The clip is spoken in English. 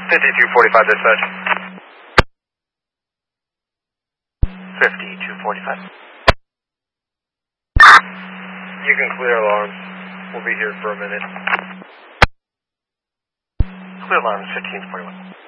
5245 dispatch. 5245. You can clear alarms. We'll be here for a minute. Clear alarms 1541.